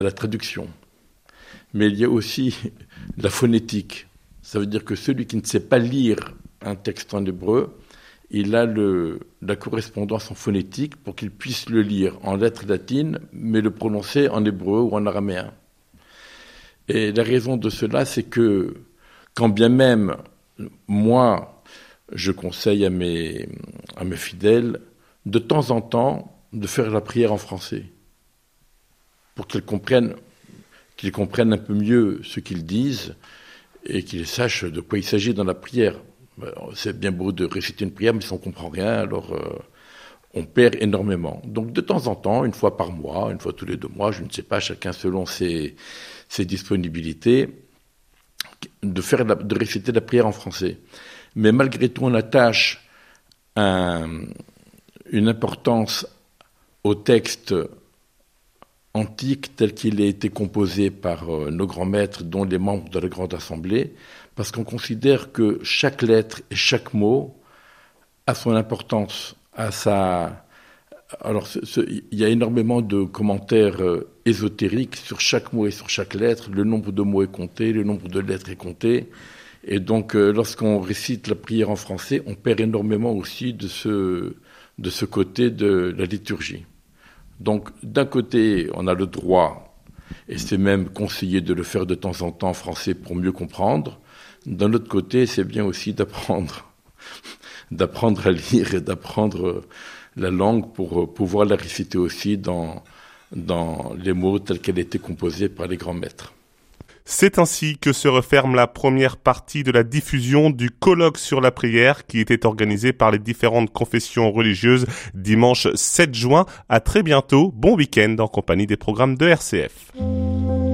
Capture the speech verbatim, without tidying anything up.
la traduction. Mais il y a aussi la phonétique. Ça veut dire que celui qui ne sait pas lire un texte en hébreu, il a le, la correspondance en phonétique pour qu'il puisse le lire en lettres latines, mais le prononcer en hébreu ou en araméen. Et la raison de cela, c'est que, quand bien même, moi, je conseille à mes, à mes fidèles, de temps en temps, de faire la prière en français, pour qu'ils comprennent, qu'ils comprennent un peu mieux ce qu'ils disent et qu'ils sachent de quoi il s'agit dans la prière. C'est bien beau de réciter une prière, mais si on ne comprend rien, alors euh, on perd énormément. Donc de temps en temps, une fois par mois, une fois tous les deux mois, je ne sais pas, chacun selon ses, ses disponibilités, de, faire la, de réciter la prière en français. Mais malgré tout, on attache un, une importance au texte antique tel qu'il a été composé par euh, nos grands maîtres, dont les membres de la Grande Assemblée, parce qu'on considère que chaque lettre et chaque mot a son importance, a sa... Alors, ce, ce, il y a énormément de commentaires euh, ésotériques sur chaque mot et sur chaque lettre. Le nombre de mots est compté, le nombre de lettres est compté. Et donc, euh, lorsqu'on récite la prière en français, on perd énormément aussi de ce, de ce côté de la liturgie. Donc, d'un côté, on a le droit, et c'est même conseillé de le faire de temps en temps en français pour mieux comprendre. D'un autre côté, c'est bien aussi d'apprendre, d'apprendre à lire et d'apprendre la langue pour pouvoir la réciter aussi dans, dans les mots tels qu'elle a été composée par les grands maîtres. C'est ainsi que se referme la première partie de la diffusion du colloque sur la prière qui était organisé par les différentes confessions religieuses dimanche sept juin. À très bientôt, bon week-end en compagnie des programmes de R C F.